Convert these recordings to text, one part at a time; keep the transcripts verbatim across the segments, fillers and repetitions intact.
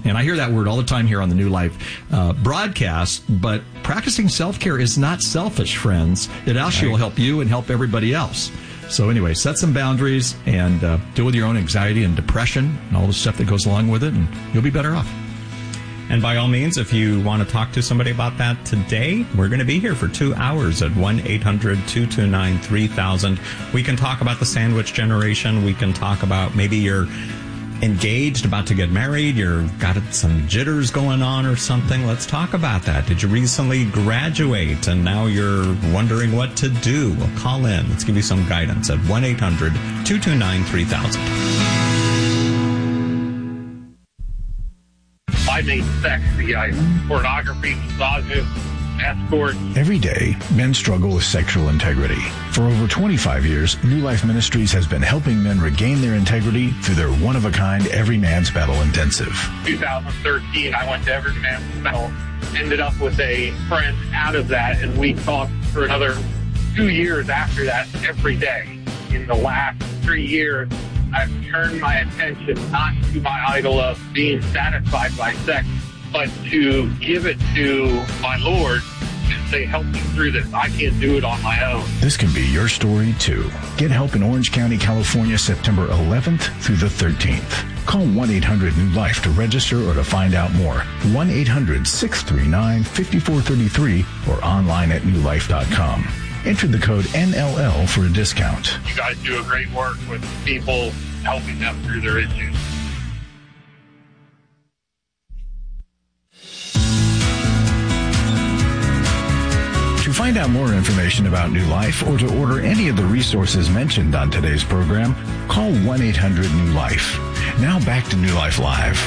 And I hear that word all the time here on the New Life uh, broadcast, but practicing self-care is not selfish, friends. It actually will help you and help everybody else. So anyway, set some boundaries and uh, deal with your own anxiety and depression and all the stuff that goes along with it, and you'll be better off. And by all means, if you want to talk to somebody about that today, we're going to be here for two hours at one eight hundred two two nine three thousand. We can talk about the sandwich generation. We can talk about maybe you're engaged, about to get married, you've got some jitters going on or something. Let's talk about that. Did you recently graduate and now you're wondering what to do? Well, call in. Let's give you some guidance at one eight hundred two two nine three thousand. I made sex the item. Pornography, massages, escorts. Every day, men struggle with sexual integrity. For over twenty-five years, New Life Ministries has been helping men regain their integrity through their one-of-a-kind Every Man's Battle Intensive. twenty thirteen, I went to Every Man's Battle, ended up with a friend out of that, and we talked for another two years after that every day. In the last three years, I've turned my attention not to my idol of being satisfied by sex, but to give it to my Lord and say, help me through this. I can't do it on my own. This can be your story, too. Get help in Orange County, California, September eleventh through the thirteenth. Call one eight hundred new life to register or to find out more. one eight hundred six three nine five four three three or online at new life dot com. Enter the code N L L for a discount. You guys do a great work with people, helping them through their issues. To find out more information about New Life or to order any of the resources mentioned on today's program, call one eight hundred new life. Now back to New Life Live.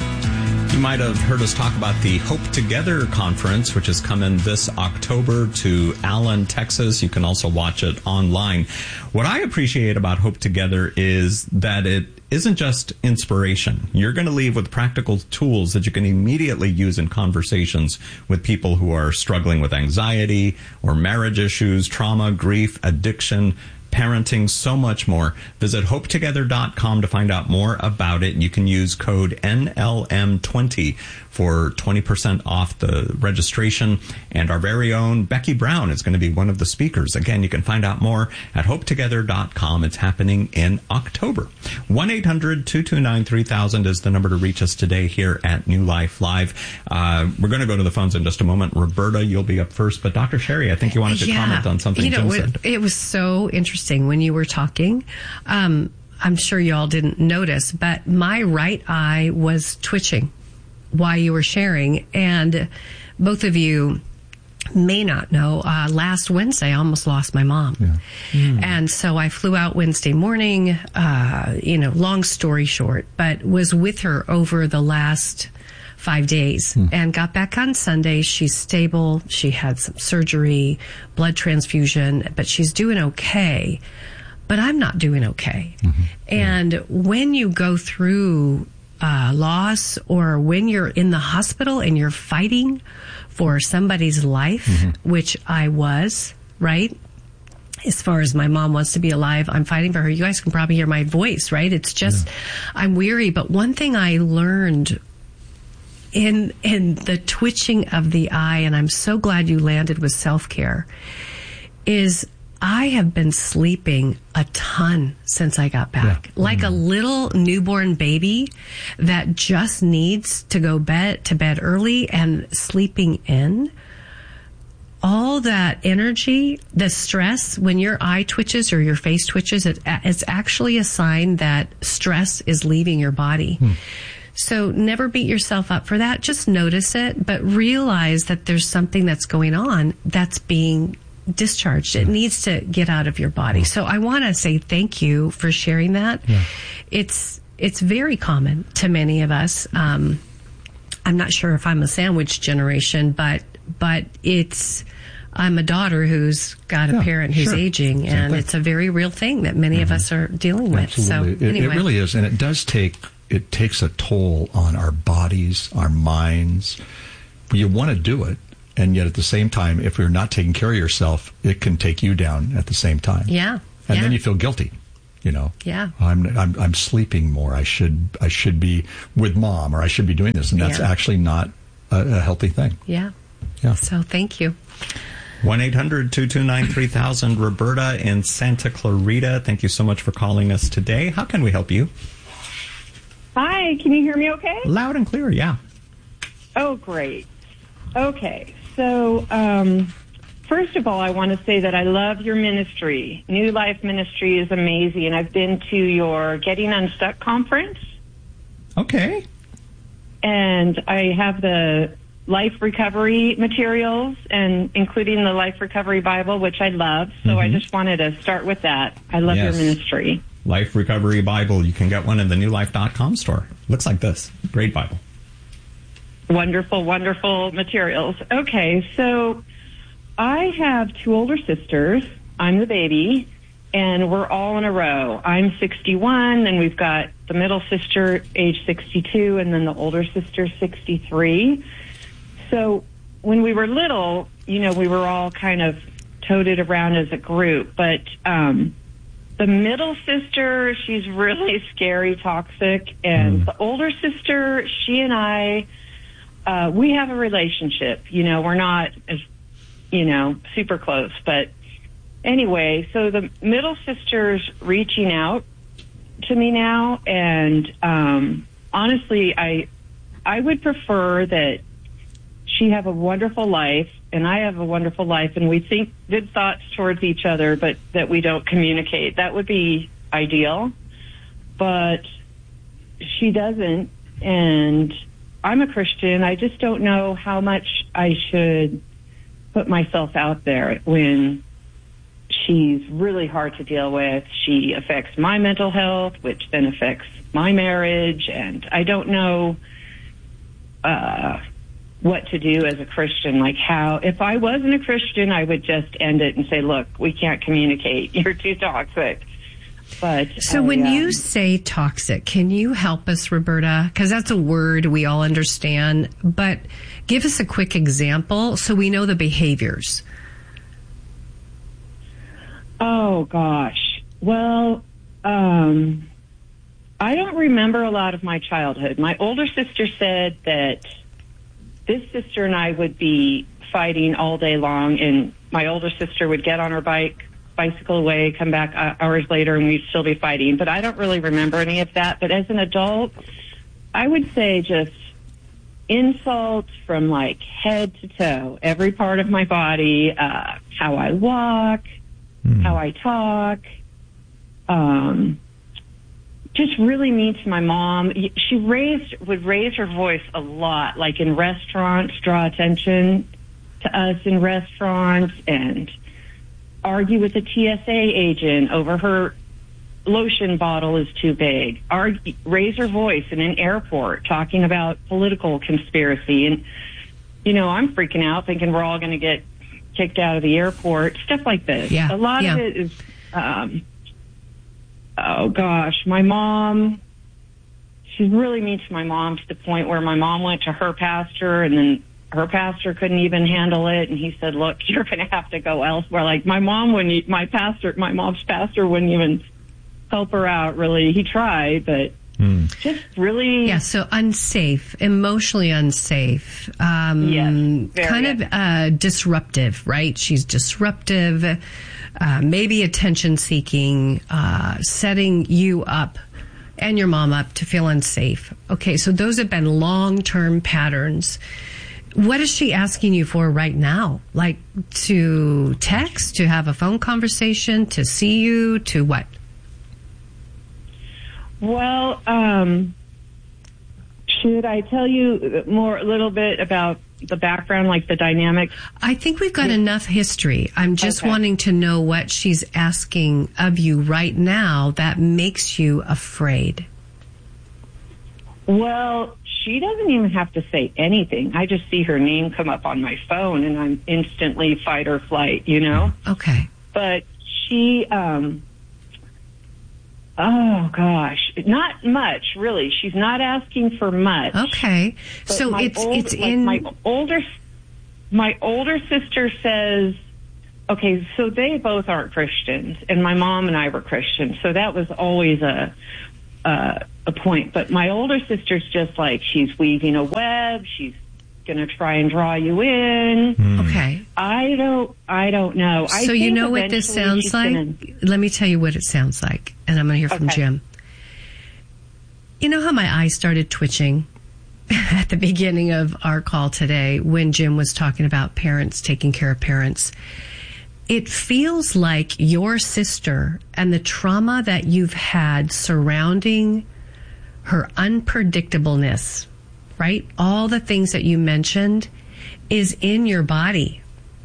You might have heard us talk about the Hope Together conference, which is coming this October to Allen, Texas. You can also watch it online. What I appreciate about Hope Together is that it isn't just inspiration. You're going to leave with practical tools that you can immediately use in conversations with people who are struggling with anxiety or marriage issues, trauma, grief, addiction, parenting, so much more. Visit hope together dot com to find out more about it. You can use code N L M twenty for twenty percent off the registration. And our very own Becky Brown is going to be one of the speakers. Again, you can find out more at hope together dot com. It's happening in October. one eight hundred two two nine three thousand is the number to reach us today here at New Life Live. Uh, we're going to go to the phones in just a moment. Roberta, you'll be up first. But Doctor Sherry, I think you wanted to yeah. comment on something you know, Jim it, said. It was so interesting when you were talking. Um, I'm sure you all didn't notice, but my right eye was twitching while you were sharing. And both of you may not know, uh, last Wednesday, I almost lost my mom. Yeah. Mm. And so I flew out Wednesday morning, uh, you know, long story short, but was with her over the last five days mm. and got back on Sunday. She's stable. She had some surgery, blood transfusion, but she's doing okay. But I'm not doing okay. Mm-hmm. And yeah. when you go through uh, loss, or when you're in the hospital and you're fighting for somebody's life, mm-hmm. which I was, right? As far as my mom wants to be alive, I'm fighting for her. You guys can probably hear my voice, right? It's just, yeah. I'm weary. But one thing I learned in in the twitching of the eye, and I'm so glad you landed with self-care, is I have been sleeping a ton since I got back. Yeah. Like mm-hmm. a little newborn baby that just needs to go bed to bed early and sleeping in. All that energy, the stress, when your eye twitches or your face twitches, it, it's actually a sign that stress is leaving your body. Hmm. So never beat yourself up for that. Just notice it, but realize that there's something that's going on that's being discharged. It needs to get out of your body. So I want to say thank you for sharing that. Yeah. It's it's very common to many of us. Um, I'm not sure if I'm a sandwich generation, but but it's I'm a daughter who's got a yeah, parent who's sure. aging, Same and thing. It's a very real thing that many mm-hmm. of us are dealing with. Absolutely. So anyway. It, it really is, and it does take it takes a toll on our bodies, our minds. You want to do it, and yet at the same time, if you're not taking care of yourself, it can take you down at the same time. Yeah. And yeah. then you feel guilty. You know, yeah, I'm, I'm I'm sleeping more. I should I should be with mom, or I should be doing this, and that's Yeah. actually not a, a healthy thing. Yeah. Yeah. So thank you. one eight hundred two two nine three thousand. Roberta in Santa Clarita, thank you so much for calling us today. How can we help you? Hi, can you hear me okay? Loud and clear, yeah. Oh, great. Okay, so um, first of all, I want to say that I love your ministry. New Life Ministry is amazing. I've been to your Getting Unstuck conference, Okay. and I have the Life Recovery materials, and including the Life Recovery Bible, which I love. So Mm-hmm. I just wanted to start with that. I love Yes. your ministry. Life Recovery Bible. You can get one in the new life dot com store. Looks like this. Great Bible. Wonderful, wonderful materials. Okay, so I have two older sisters. I'm the baby, and we're all in a row. I'm sixty-one, and we've got the middle sister, age sixty-two, and then the older sister, sixty-three. So when we were little, you know, we were all kind of toted around as a group, but um, the middle sister, she's really scary, toxic, and Mm. the older sister, she and I, uh, we have a relationship. You know, we're not as, you know, super close, but anyway, so the middle sister's reaching out to me now, and um, honestly, I, I would prefer that she have a wonderful life, and I have a wonderful life, and we think good thoughts towards each other, but that we don't communicate. That would be ideal, but she doesn't, and I'm a Christian. I just don't know how much I should put myself out there when she's really hard to deal with. She affects my mental health, which then affects my marriage, and I don't know uh what to do as a Christian. Like, how, if I wasn't a Christian, I would just end it and say, look, we can't communicate. You're too toxic. But So I, when um, you say toxic, can you help us, Roberta? Because that's a word we all understand, but give us a quick example so we know the behaviors. Oh, gosh. Well, um, I don't remember a lot of my childhood. My older sister said that this sister and I would be fighting all day long, and my older sister would get on her bike, bicycle away, come back hours later, and we'd still be fighting. But I don't really remember any of that. But as an adult, I would say just insults from like head to toe, every part of my body, uh, how I walk, mm. how I talk, um, just really mean to my mom. She raised, would raise her voice a lot, like in restaurants, draw attention to us in restaurants, and argue with the T S A agent over her lotion bottle is too big. Argue, raise her voice in an airport talking about political conspiracy. And, you know, I'm freaking out thinking we're all going to get kicked out of the airport, stuff like this. Yeah, a lot yeah. of it is, um, oh gosh, my mom, she's really mean to my mom to the point where my mom went to her pastor, and then her pastor couldn't even handle it, and he said, look, you're going to have to go elsewhere. Like, my mom wouldn't, my pastor, my mom's pastor wouldn't even help her out, really. He tried, but mm. just really... Yeah, so unsafe, emotionally unsafe. Um, yes, very kind of uh, disruptive, right? She's disruptive, uh, maybe attention-seeking, uh, setting you up and your mom up to feel unsafe. Okay, so those have been long-term patterns. What is she asking you for right now? Like to text, to have a phone conversation, to see you, to what? Well, um, should I tell you more, a little bit about the background, like the dynamics? I think we've got enough history. I'm just Okay. wanting to know what she's asking of you right now that makes you afraid. Well, she doesn't even have to say anything. I just see her name come up on my phone, and I'm instantly fight or flight, you know? Okay. But she, um, oh gosh, not much, really. She's not asking for much. Okay. But So my it's old- it's like in my older my older sister says okay, so they both aren't Christians, and my mom and I were Christians, so that was always a uh, a point. But my older sister's just like, she's weaving a web, she's going to try and draw you in. Mm. Okay. I don't, I don't know. So I you know what this sounds like? Gonna... Let me tell you what it sounds like, and I'm going to hear from okay. Jim. You know how my eyes started twitching at the beginning of our call today when Jim was talking about parents taking care of parents? It feels like your sister and the trauma that you've had surrounding her unpredictableness, right? All the things that you mentioned is in your body.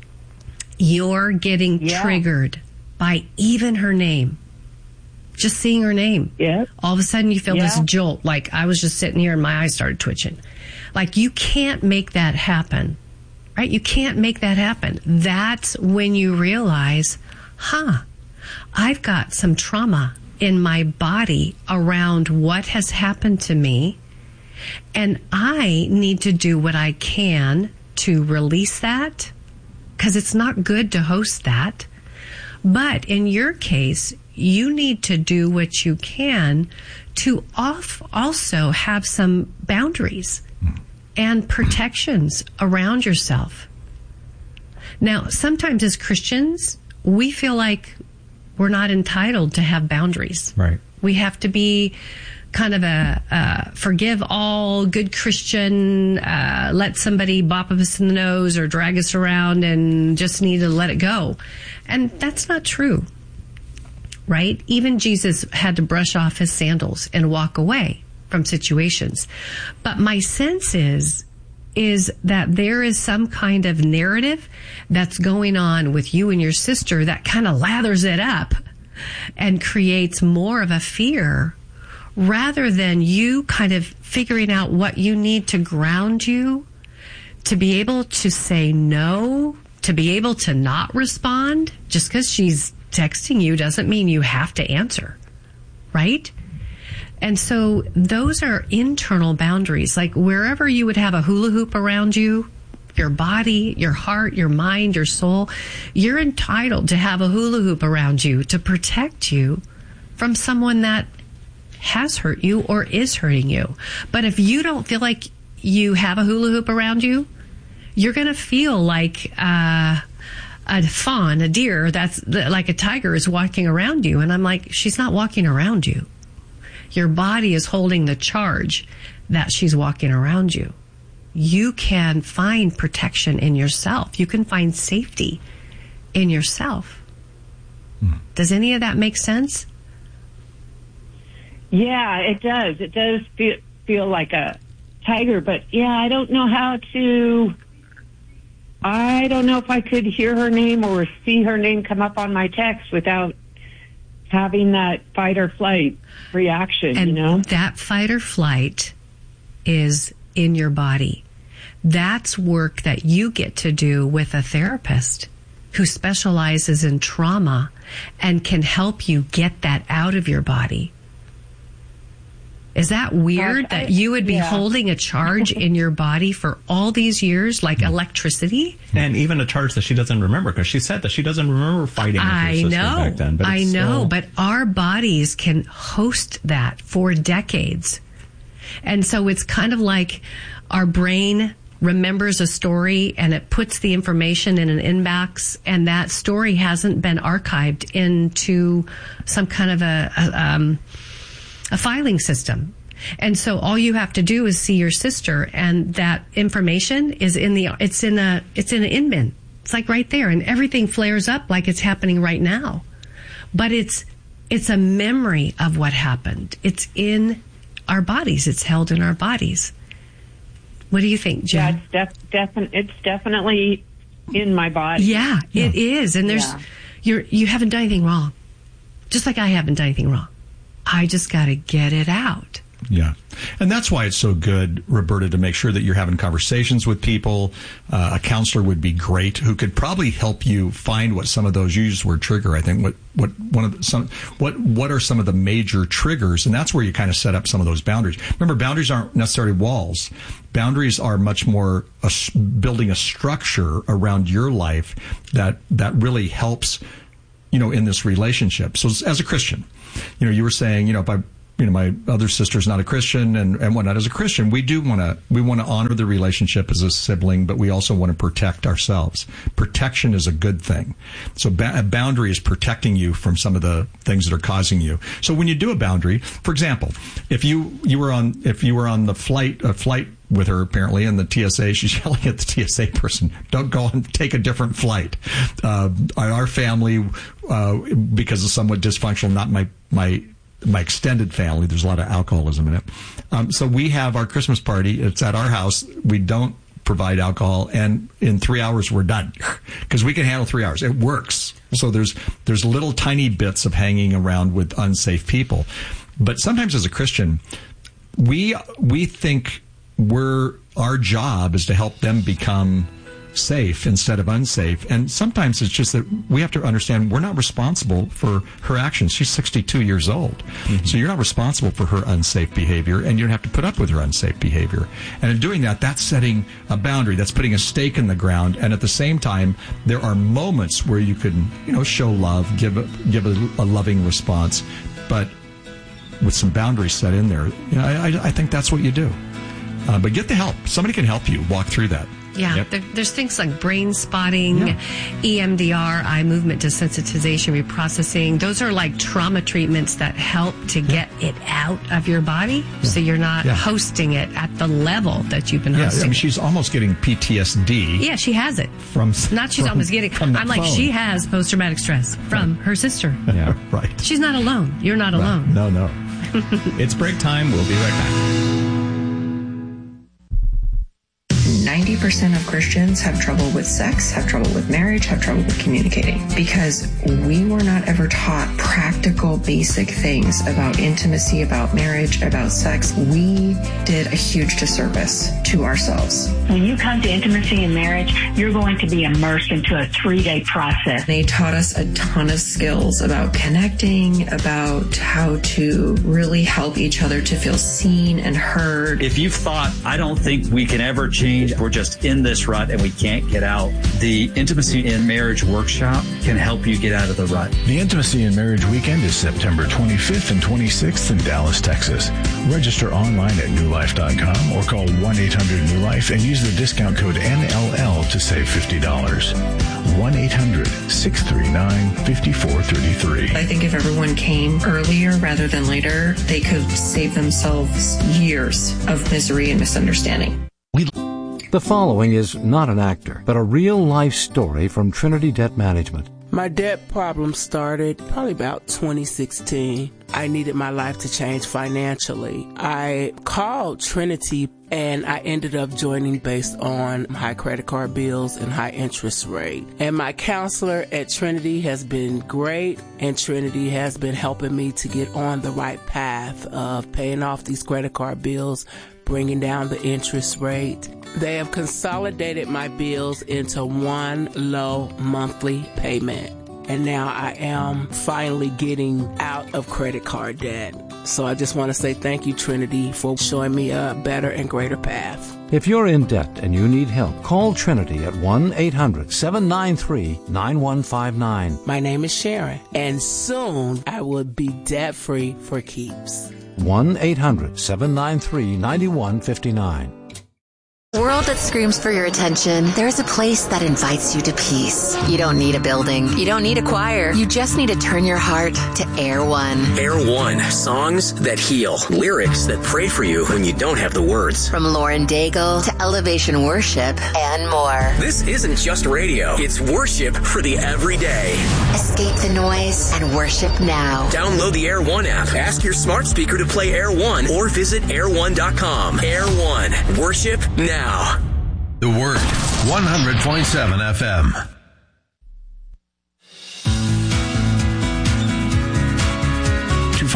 You're getting yeah. triggered by even her name. Just seeing her name. Yeah. All of a sudden you feel yeah. this jolt, like I was just sitting here and my eyes started twitching. Like you can't make that happen, right? You can't make that happen. That's when you realize, huh, I've got some trauma in my body around what has happened to me, and I need to do what I can to release that, because it's not good to host that. But in your case, you need to do what you can to off also have some boundaries and protections around yourself. Now, sometimes as Christians, we feel like we're not entitled to have boundaries. Right. We have to be kind of a uh, forgive all, good Christian, uh, let somebody bop us in the nose or drag us around and just need to let it go. And that's not true, right? Even Jesus had to brush off his sandals and walk away from situations. But my sense is, is that there is some kind of narrative that's going on with you and your sister that kind of lathers it up and creates more of a fear rather than you kind of figuring out what you need to ground you to be able to say no, to be able to not respond. Just because she's texting you doesn't mean you have to answer, right? And so those are internal boundaries. Like wherever you would have a hula hoop around you, your body, your heart, your mind, your soul, you're entitled to have a hula hoop around you to protect you from someone that has hurt you or is hurting you. But if you don't feel like you have a hula hoop around you, you're going to feel like uh, a fawn, a deer, that's like a tiger is walking around you. And I'm like, she's not walking around you. Your body is holding the charge that she's walking around you. You can find protection in yourself. You can find safety in yourself. Hmm. Does any of that make sense? Yeah, it does. It does feel, feel like a tiger, but yeah, I don't know how to, I don't know if I could hear her name or see her name come up on my text without having that fight or flight reaction, and you know? That fight or flight is in your body. That's work that you get to do with a therapist who specializes in trauma and can help you get that out of your body. Is that weird I, that you would be yeah. holding a charge in your body for all these years, like electricity? And even a charge that she doesn't remember, because she said that she doesn't remember fighting with her I sister know, back then. But I it's know, still... but our bodies can host that for decades. And so it's kind of like our brain remembers a story and it puts the information in an inbox, and that story hasn't been archived into some kind of a... a um, a filing system. And so all you have to do is see your sister, and that information is in the, it's in a, it's in an in bin. It's like right there, and everything flares up like it's happening right now. But it's, it's a memory of what happened. It's in our bodies. It's held in our bodies. What do you think, Jen? Yeah, it's, def- defi- it's definitely in my body. Yeah, yeah. it is. And there's, yeah. you're, you haven't done anything wrong. Just like I haven't done anything wrong. I just got to get it out. Yeah. And that's why it's so good, Roberta, to make sure that you're having conversations with people. Uh, a counselor would be great who could probably help you find what some of those, you used the word trigger, I think, what, what, one of the, some, what, what are some of the major triggers? And that's where you kind of set up some of those boundaries. Remember, boundaries aren't necessarily walls. Boundaries are much more a, building a structure around your life that, that really helps, you know, in this relationship. So as a Christian, you know, you were saying, you know, if I, you know, my other sister's not a Christian and, and whatnot. As a Christian, we do want to, we want to honor the relationship as a sibling, but we also want to protect ourselves. Protection is a good thing. So ba- a boundary is protecting you from some of the things that are causing you. So when you do a boundary, for example, if you, you were on, if you were on the flight, a flight with her apparently, and the T S A, she's yelling at the T S A person, don't go and take a different flight. Uh, our family, uh, because of somewhat dysfunctional, not my, my, my extended family, there's a lot of alcoholism in it. Um, so we have our Christmas party. It's at our house. We don't provide alcohol, and in three hours we're done because we can handle three hours. It works. So there's there's little tiny bits of hanging around with unsafe people, but sometimes as a Christian, we we think we're our job is to help them become safe instead of unsafe. And sometimes it's just that we have to understand we're not responsible for her actions. She's sixty-two years old. Mm-hmm. So you're not responsible for her unsafe behavior, and you don't have to put up with her unsafe behavior. And in doing that, that's setting a boundary. That's putting a stake in the ground. And at the same time, there are moments where you can, you know, show love, give a, give a, a loving response, but with some boundaries set in there. You know, I, I think that's what you do. Uh, but get the help. Somebody can help you walk through that. Yeah, yep. there, there's things like brain spotting, yeah. E M D R, eye movement desensitization, reprocessing. Those are like trauma treatments that help to get yeah. it out of your body, yeah. so you're not yeah. hosting it at the level that you've been yeah, hosting. I mean, she's almost getting P T S D. Yeah, she has it. From Not she's from, almost getting. I'm phone. like, she has post-traumatic stress from right. her sister. Yeah, right. She's not alone. You're not right. alone. No, no. It's break time. We'll be right back. ninety percent of Christians have trouble with sex, have trouble with marriage, have trouble with communicating because we were not ever taught practical, basic things about intimacy, about marriage, about sex. We did a huge disservice to ourselves. When you come to intimacy and marriage, you're going to be immersed into a three-day process. They taught us a ton of skills about connecting, about how to really help each other to feel seen and heard. If you've thought, I don't think we can ever change, we're just in this rut and we can't get out, the Intimacy in Marriage Workshop can help you get out of the rut. The Intimacy in Marriage Weekend is September twenty-fifth and twenty-sixth in Dallas, Texas. Register online at new life dot com or call one eight hundred new life and use the discount code N L L to save fifty dollars. one eight hundred six three nine five four three three. I think if everyone came earlier rather than later, they could save themselves years of misery and misunderstanding. We The following is not an actor, but a real-life story from Trinity Debt Management. My debt problem started probably about twenty sixteen. I needed my life to change financially. I called Trinity and I ended up joining based on high credit card bills and high interest rate. And my counselor at Trinity has been great, and Trinity has been helping me to get on the right path of paying off these credit card bills, bringing down the interest rate. They have consolidated my bills into one low monthly payment. And now I am finally getting out of credit card debt. So I just want to say thank you, Trinity, for showing me a better and greater path. If you're in debt and you need help, call Trinity at one eight hundred seven nine three nine one five nine. My name is Sharon, and soon I will be debt-free for keeps. one eight hundred seven nine three nine one five nine. World that screams for your attention. There's a place that invites you to peace. You don't need a building. You don't need a choir. You just need to turn your heart to Air One. Air One. Songs that heal. Lyrics that pray for you when you don't have the words. From Lauren Daigle to Elevation Worship and more. This isn't just radio. It's worship for the everyday. Escape the noise and worship now. Download the Air One app. Ask your smart speaker to play Air One or visit air one dot com. Air One. Worship now. Now. The Word, one hundred point seven F M. To find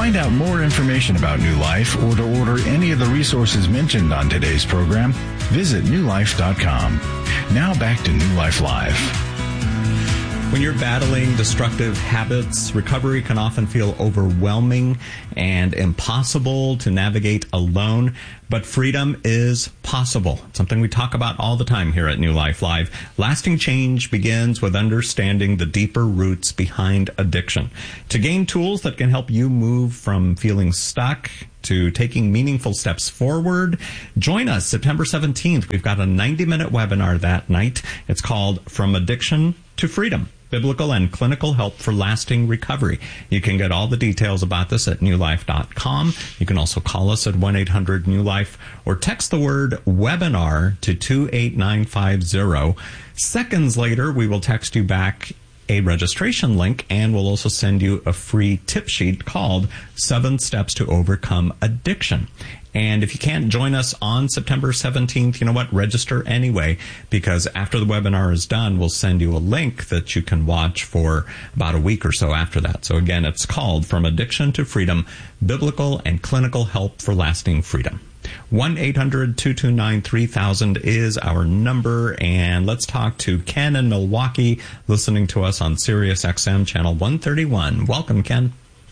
find out more information about New Life or to order any of the resources mentioned on today's program, visit new life dot com. Now back to New Life Live. When you're battling destructive habits, recovery can often feel overwhelming and impossible to navigate alone, but freedom is possible. It's something we talk about all the time here at New Life Live. Lasting change begins with understanding the deeper roots behind addiction. To gain tools that can help you move from feeling stuck to taking meaningful steps forward, join us September seventeenth. We've got a ninety-minute webinar that night. It's called From Addiction to Freedom: Biblical and Clinical Help for Lasting Recovery. You can get all the details about this at new life dot com. You can also call us at one eight hundred new life or text the word webinar to two eight nine five zero. Seconds later, we will text you back a registration link, and we'll also send you a free tip sheet called Seven Steps to Overcome Addiction. And if you can't join us on September seventeenth, you know what? Register anyway, because after the webinar is done, we'll send you a link that you can watch for about a week or so after that. So again, it's called From Addiction to Freedom: Biblical and Clinical Help for Lasting Freedom. one eight hundred two two nine three thousand is our number. And let's talk to Ken in Milwaukee, listening to us on Sirius X M channel one thirty-one. Welcome, Ken.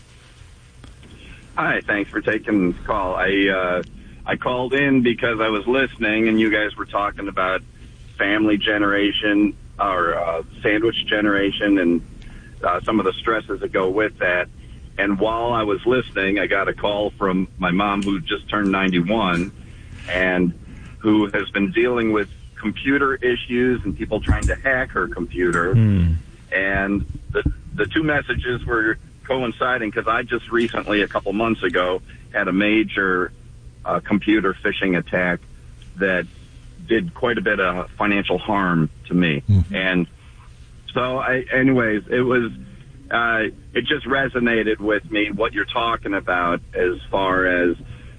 Hi, thanks for taking the call. I uh, I called in because I was listening, and you guys were talking about family generation or uh, sandwich generation and uh, some of the stresses that go with that. And while I was listening, I got a call from my mom, who just turned ninety-one, and who has been dealing with computer issues and people trying to hack her computer. Mm. And the the two messages were coinciding because I just recently, a couple months ago, had a major uh, computer phishing attack that did quite a bit of financial harm to me. Mm-hmm. And so, I, anyways, it was, uh, it just resonated with me what you're talking about as far as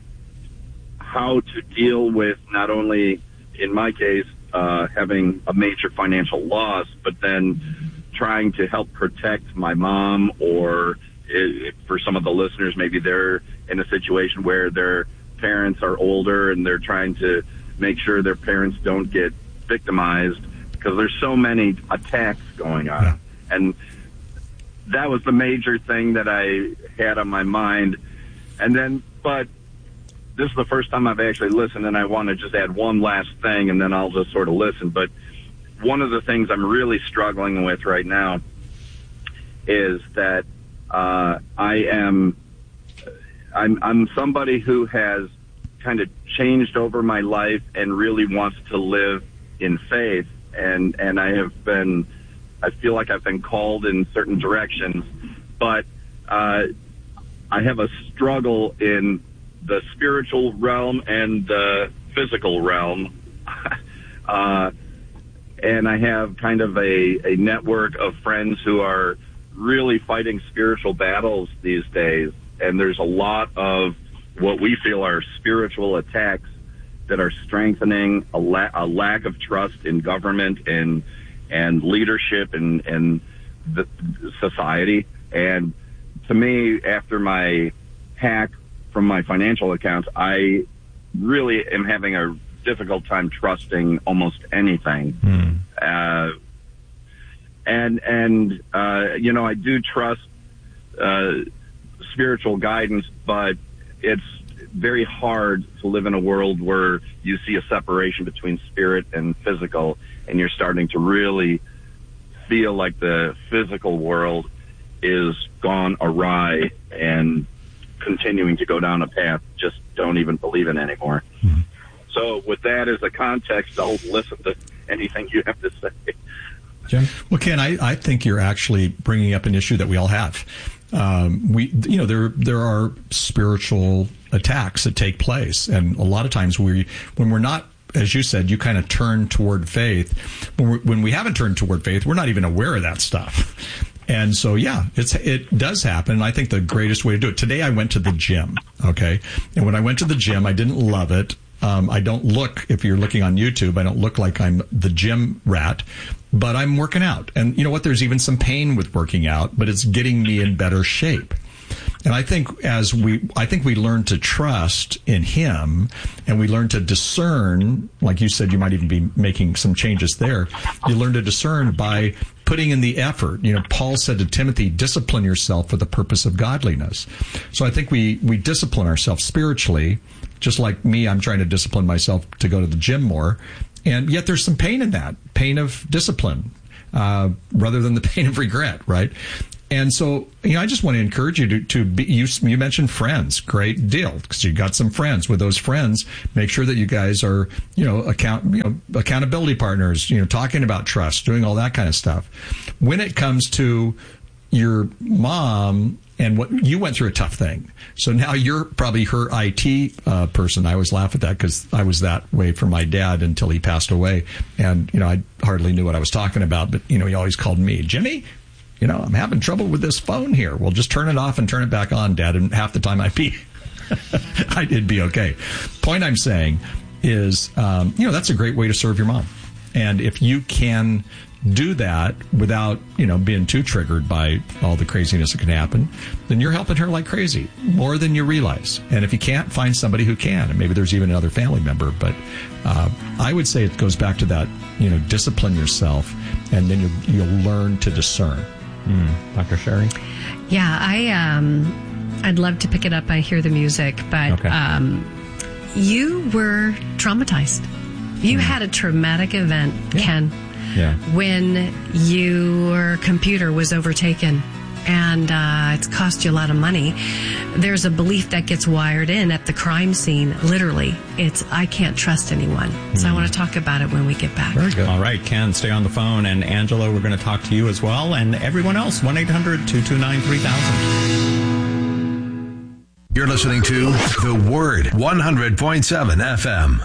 how to deal with not only, in my case, uh, having a major financial loss, but then trying to help protect my mom, or it, for some of the listeners, maybe they're in a situation where their parents are older and they're trying to make sure their parents don't get victimized, because there's so many attacks going on. Yeah. And that was the major thing that I had on my mind. And then, but this is the first time I've actually listened, and I want to just add one last thing, and then I'll just sort of listen. But one of the things I'm really struggling with right now is that uh, I am I'm, I'm somebody who has kind of changed over my life and really wants to live in faith, and and I have been I feel like I've been called in certain directions, but uh, I have a struggle in the spiritual realm and the physical realm. uh, And I have kind of a, a network of friends who are really fighting spiritual battles these days. And there's a lot of what we feel are spiritual attacks that are strengthening a, la- a lack of trust in government and and leadership and, and the society. And to me, after my hack from my financial accounts, I really am having a difficult time trusting almost anything. Mm. Uh, and, and, uh, you know, I do trust, uh, spiritual guidance, but it's very hard to live in a world where you see a separation between spirit and physical, and you're starting to really feel like the physical world is gone awry and continuing to go down a path just don't even believe in anymore. Mm-hmm. So with that as a context, I'll listen to anything you have to say. Jim? Well, Ken, I, I think you're actually bringing up an issue that we all have. Um, we, you know, there there are spiritual attacks that take place, and a lot of times we, when we're not, as you said, you kind of turn toward faith. When, we're, when we haven't turned toward faith, we're not even aware of that stuff. And so, yeah, it's it does happen. And I think the greatest way to do it. Today, I went to the gym. Okay, and when I went to the gym, I didn't love it. Um, I don't look, if you're looking on YouTube, I don't look like I'm the gym rat, but I'm working out. And you know what? There's even some pain with working out, but it's getting me in better shape. And I think as we, I think we learn to trust in Him, and we learn to discern, like you said, you might even be making some changes there. You learn to discern by putting in the effort. You know, Paul said to Timothy, discipline yourself for the purpose of godliness. So I think we, we discipline ourselves spiritually, just like me, I'm trying to discipline myself to go to the gym more. And yet there's some pain in that, pain of discipline, uh, rather than the pain of regret, right? And so, you know, I just want to encourage you to, to be, you, you mentioned friends, great deal, because you got some friends. With those friends, make sure that you guys are, you know, account, you know, accountability partners, you know, talking about trust, doing all that kind of stuff. When it comes to your mom and what you went through a tough thing. So now you're probably her I T uh, person. I always laugh at that because I was that way for my dad until he passed away. And, you know, I hardly knew what I was talking about, but, you know, he always called me, Jimmy, you know, I'm having trouble with this phone here. Well, just turn it off and turn it back on, Dad. And half the time I'd be, I'd be okay. Point I'm saying is, um, you know, that's a great way to serve your mom. And if you can do that without, you know, being too triggered by all the craziness that can happen, then you're helping her like crazy, more than you realize. And if you can't, find somebody who can. And maybe there's even another family member. But uh, I would say it goes back to that, you know, discipline yourself, and then you'll, you'll learn to discern. Mm. Doctor Sherry? Yeah, I, um, I'd love to pick it up. I hear the music, but Okay. um, you were traumatized. You had a traumatic event, Ken. Yeah. When your computer was overtaken, and uh, it's cost you a lot of money. There's a belief that gets wired in at the crime scene. Literally, it's I can't trust anyone. So I want to talk about it when we get back. Very good. All right, Ken, stay on the phone. And Angela, we're going to talk to you as well. And everyone else, one eight hundred two two nine three thousand. You're listening to The Word, one hundred point seven F M.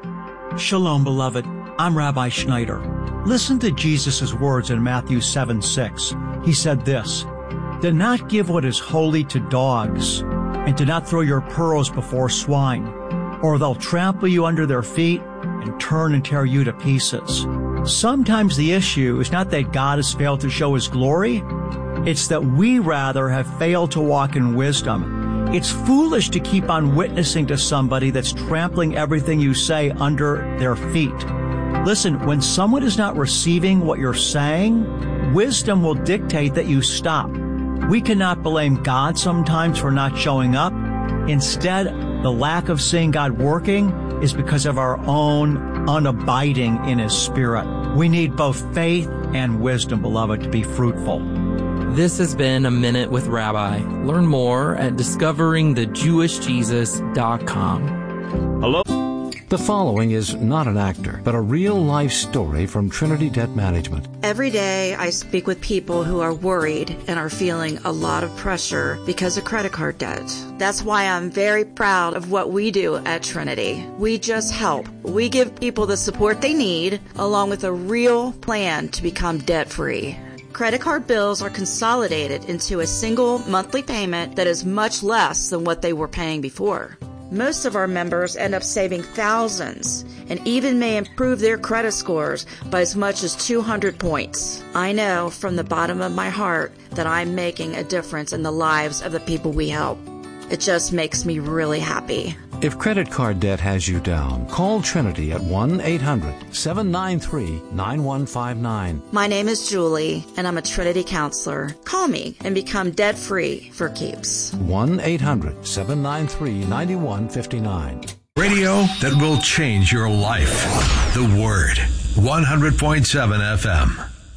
Shalom, beloved. I'm Rabbi Schneider. Listen to Jesus' words in Matthew seven six. He said this, "Do not give what is holy to dogs, and do not throw your pearls before swine, or they'll trample you under their feet and turn and tear you to pieces." Sometimes the issue is not that God has failed to show His glory. It's that we rather have failed to walk in wisdom. It's foolish to keep on witnessing to somebody that's trampling everything you say under their feet. Listen, when someone is not receiving what you're saying, wisdom will dictate that you stop. We cannot blame God sometimes for not showing up. Instead, the lack of seeing God working is because of our own unabiding in His Spirit. We need both faith and wisdom, beloved, to be fruitful. This has been A Minute with Rabbi. Learn more at discovering the jewish jesus dot com. Hello? The following is not an actor, but a real-life story from Trinity Debt Management. Every day I speak with people who are worried and are feeling a lot of pressure because of credit card debt. That's why I'm very proud of what we do at Trinity. We just help. We give people the support they need, along with a real plan to become debt-free. Credit card bills are consolidated into a single monthly payment that is much less than what they were paying before. Most of our members end up saving thousands and even may improve their credit scores by as much as two hundred points. I know from the bottom of my heart that I'm making a difference in the lives of the people we help. It just makes me really happy. If credit card debt has you down, call Trinity at one eight hundred seven nine three nine one five nine. My name is Julie, and I'm a Trinity counselor. Call me and become debt-free for keeps. one eight hundred seven nine three nine one five nine. Radio that will change your life. The Word, one hundred point seven F M.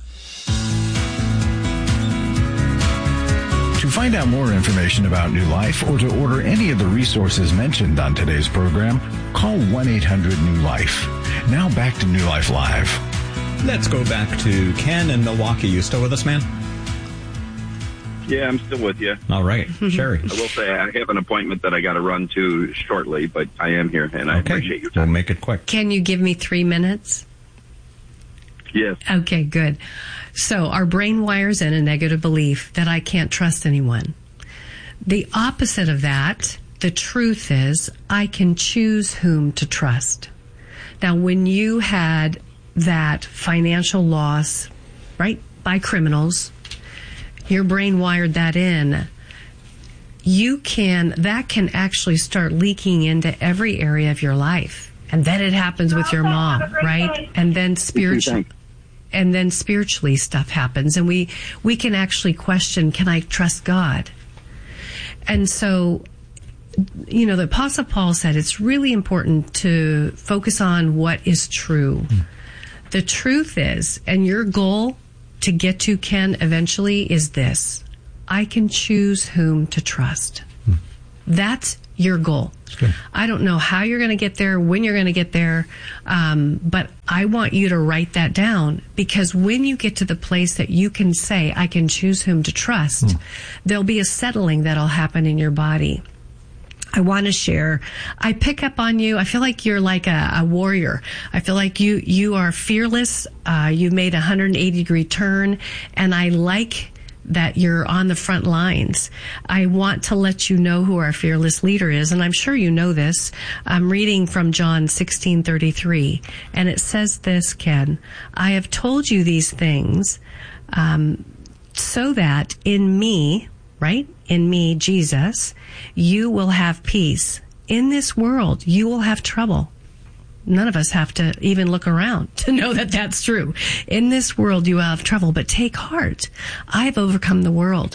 To find out more information about New Life or to order any of the resources mentioned on today's program, call one eight hundred new life. Now back to New Life Live. Let's go back to Ken in Milwaukee. You still with us, man? Yeah, I'm still with you. All right. Sherry. I will say I have an appointment that I got to run to shortly, but I am here, and I Okay. appreciate your time. We'll make it quick. Can you give me three minutes? Yes. Okay, good. So our brain wires in a negative belief that I can't trust anyone. The opposite of that, the truth is, I can choose whom to trust. Now, when you had that financial loss, right, by criminals, your brain wired that in. you can, that can actually start leaking into every area of your life. And then it happens with your mom, right? And then spiritually, and then spiritually stuff happens. And we, we can actually question, can I trust God? And so, you know, the Apostle Paul said it's really important to focus on what is true. Mm. The truth is, and your goal to get to, Ken, eventually is this: I can choose whom to trust. Hmm. That's your goal. I don't know how you're going to get there, when you're going to get there, um, but I want you to write that down, because when you get to the place that you can say, I can choose whom to trust, hmm. there'll be a settling that'll happen in your body. I want to share. I pick up on you. I feel like you're like a, a warrior. I feel like you, you are fearless. Uh, you made a one hundred eighty degree turn, and I like that you're on the front lines. I want to let you know who our fearless leader is, and I'm sure you know this. I'm reading from John sixteen thirty-three, and it says this, Ken: I have told you these things, um, so that in me, right? In me, Jesus, you will have peace. In this world, you will have trouble. None of us have to even look around to know that that's true. In this world, you will have trouble, but take heart. I've overcome the world.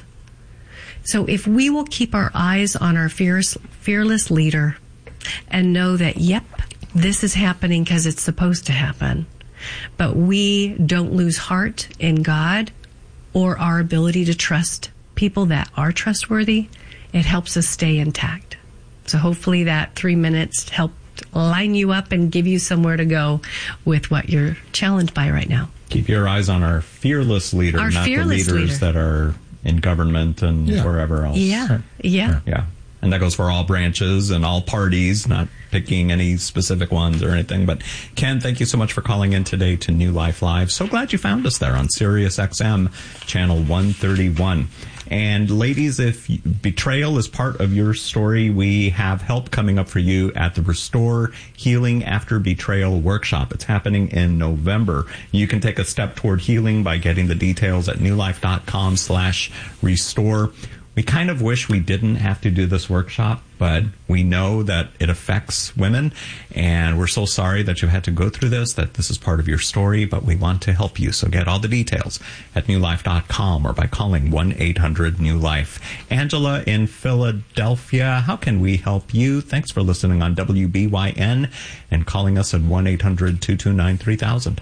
So if we will keep our eyes on our fearless, fearless leader and know that, yep, this is happening because it's supposed to happen, but we don't lose heart in God or our ability to trust people that are trustworthy, it helps us stay intact. So hopefully that three minutes helped line you up and give you somewhere to go with what you're challenged by right now. Keep your eyes on our fearless leader, our not fearless the leaders leader. that are in government and yeah. wherever else. Yeah, yeah. Yeah. And that goes for all branches and all parties, not picking any specific ones or anything. But Ken, thank you so much for calling in today to New Life Live. So glad you found us there on Sirius X M, channel one thirty-one. And ladies, if betrayal is part of your story, we have help coming up for you at the Restore Healing After Betrayal Workshop. It's happening in November. You can take a step toward healing by getting the details at newlife.com slash restore. We kind of wish we didn't have to do this workshop, but we know that it affects women, and we're so sorry that you had to go through this, that this is part of your story, but we want to help you. So get all the details at new life dot com or by calling one eight hundred new life. Angela in Philadelphia, how can we help you? Thanks for listening on W B Y N and calling us at one eight hundred two two nine three thousand.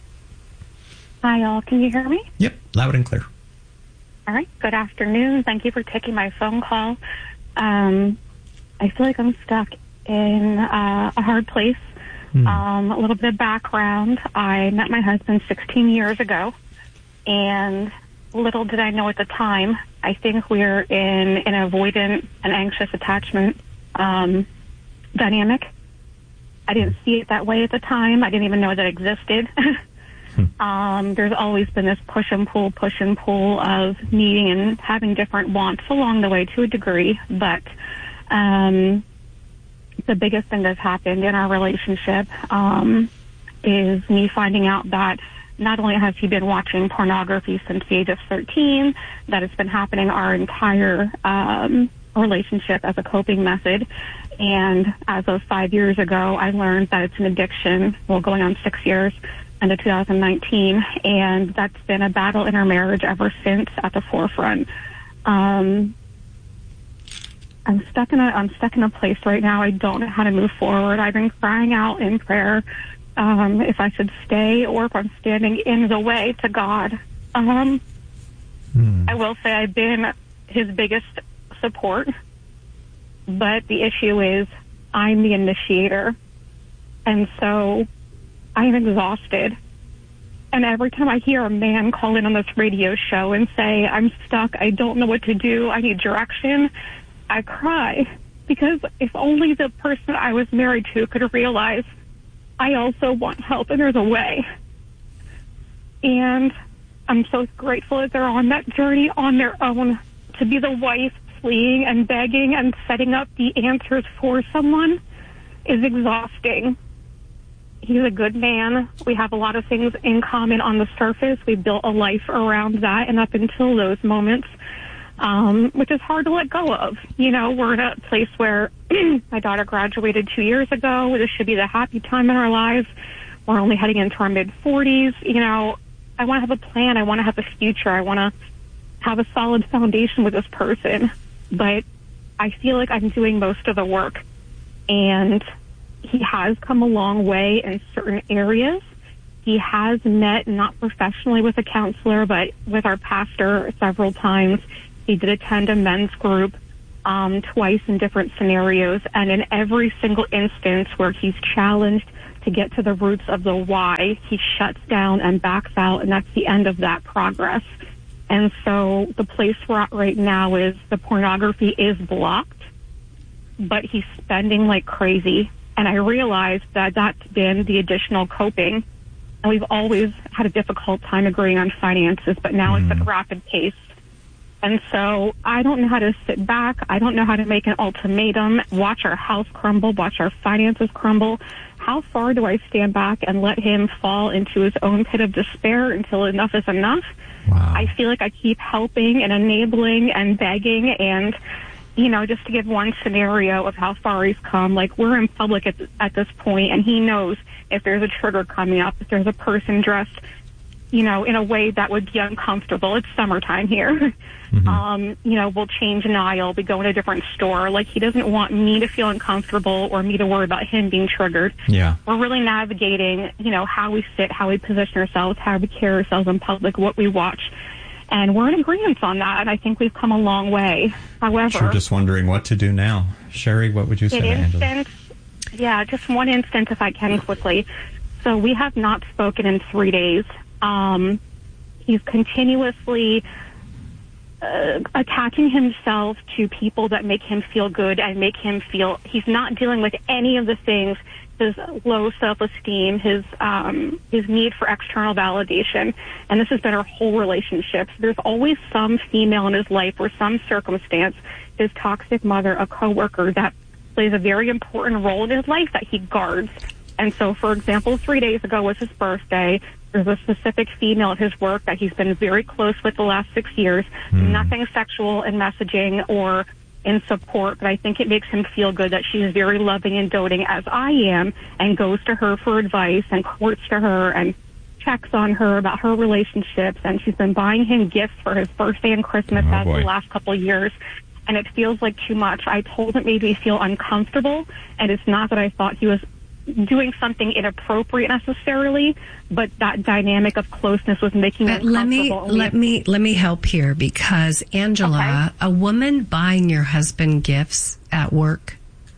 Hi, all. Can you hear me? Yep, loud and clear. All right. Good afternoon. Thank you for taking my phone call. Um, I feel like I'm stuck in uh, a hard place. Mm. Um, a little bit of background. I met my husband sixteen years ago, and little did I know at the time, I think we're in an avoidant and anxious attachment um, dynamic. I didn't see it that way at the time. I didn't even know that it existed. Um, there's always been this push and pull, push and pull of needing and having different wants along the way to a degree. But um, the biggest thing that's happened in our relationship um, is me finding out that not only has he been watching pornography since the age of thirteen, that it's been happening our entire um, relationship as a coping method. And as of five years ago, I learned that it's an addiction, well, going on six years, into two thousand nineteen, and that's been a battle in our marriage ever since, at the forefront. Um, I'm stuck in a I'm stuck in a place right now. I don't know how to move forward. I've been crying out in prayer um, if I should stay or if I'm standing in the way to God. Um, hmm. I will say I've been his biggest support, but the issue is I'm the initiator, and so I'm exhausted. And every time I hear a man call in on this radio show and say, I'm stuck, I don't know what to do, I need direction, I cry. Because if only the person I was married to could realize I also want help and there's a way. And I'm so grateful that they're on that journey on their own. To be the wife fleeing and begging and setting up the answers for someone is exhausting. He's a good man. We have a lot of things in common on the surface. We built a life around that, and up until those moments, um, which is hard to let go of. You know, we're in a place where my daughter graduated two years ago. This should be the happy time in our lives. We're only heading into our mid-forties. You know, I want to have a plan. I want to have a future. I want to have a solid foundation with this person. But I feel like I'm doing most of the work. And he has come a long way in certain areas. He has met, not professionally with a counselor, but with our pastor several times. He did attend a men's group um, twice in different scenarios. And in every single instance where he's challenged to get to the roots of the why, he shuts down and backs out, and that's the end of that progress. And so the place we're at right now is the pornography is blocked, but he's spending like crazy. And I realized that that's been the additional coping. And we've always had a difficult time agreeing on finances, but now mm. it's at a rapid pace. And so I don't know how to sit back. I don't know how to make an ultimatum, watch our house crumble, watch our finances crumble. How far do I stand back and let him fall into his own pit of despair until enough is enough? Wow. I feel like I keep helping and enabling and begging and, you know, just to give one scenario of how far he's come, like we're in public at, at this point, and he knows if there's a trigger coming up, if there's a person dressed, you know, in a way that would be uncomfortable. It's summertime here. Mm-hmm. Um, you know, we'll change an aisle, we go in a different store. Like, he doesn't want me to feel uncomfortable or me to worry about him being triggered. Yeah. We're really navigating, you know, how we sit, how we position ourselves, how we carry ourselves in public, what we watch. And we're in agreement on that, and I think we've come a long way. However, you're just wondering what to do now. Sherry, what would you say to Angela? Instance, yeah, just one instance, if I can quickly. So we have not spoken in three days. Um, he's continuously uh, attaching himself to people that make him feel good and make him feel he's not dealing with any of the things, his low self-esteem, his um, his need for external validation. And this has been our whole relationship. There's always some female in his life or some circumstance, his toxic mother, a coworker, that plays a very important role in his life that he guards. And so, for example, three days ago was his birthday. There's a specific female at his work that he's been very close with the last six years. Mm. Nothing sexual in messaging or in support, but I think it makes him feel good that she is very loving and doting as I am, and goes to her for advice and courts to her and checks on her about her relationships. And she's been buying him gifts for his birthday and Christmas oh, as the last couple of years. And it feels like too much. I told him it made me feel uncomfortable, and it's not that I thought he was doing something inappropriate necessarily, but that dynamic of closeness was making me uncomfortable. Let me let me let me help here, because Angela, okay. a woman buying your husband gifts at work,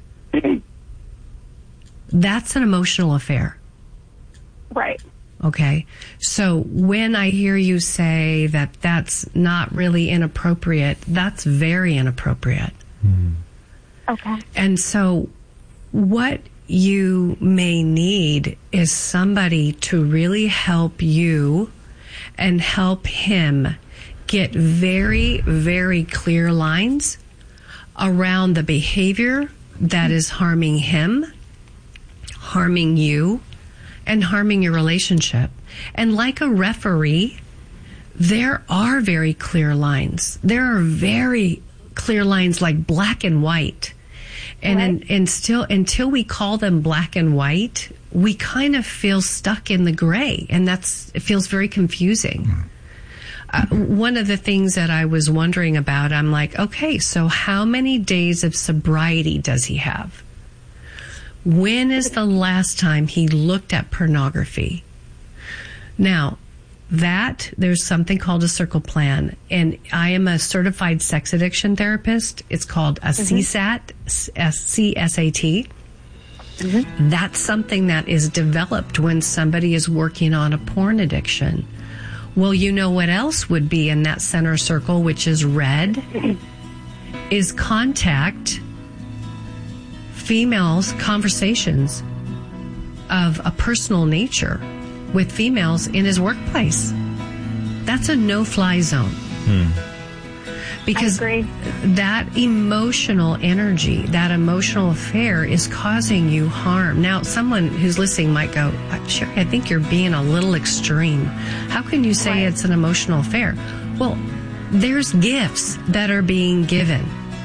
that's an emotional affair. Right. Okay. So when I hear you say that that's not really inappropriate, that's very inappropriate. Mm. Okay. And so what you may need is somebody to really help you and help him get very, very clear lines around the behavior that is harming him, harming you, and harming your relationship. And like a referee, there are very clear lines. There are very clear lines, like black and white. And, right. and and still, until we call them black and white, we kind of feel stuck in the gray, and that's it feels very confusing. Mm. Uh, one of the things that I was wondering about, I'm like, okay, so how many days of sobriety does he have? When is the last time he looked at pornography? Now, that, there's something called a circle plan, and I am a certified sex addiction therapist. It's called a mm-hmm. C S A T, C S A T. Mm-hmm. That's something that is developed when somebody is working on a porn addiction. Well, you know what else would be in that center circle, which is red, mm-hmm. is contact females' conversations of a personal nature with females in his workplace. That's a no-fly zone. Hmm. Because that emotional energy, that emotional affair is causing you harm. Now, someone who's listening might go, Sherry, I think you're being a little extreme. How can you say right. it's an emotional affair? Well, there's gifts that are being given.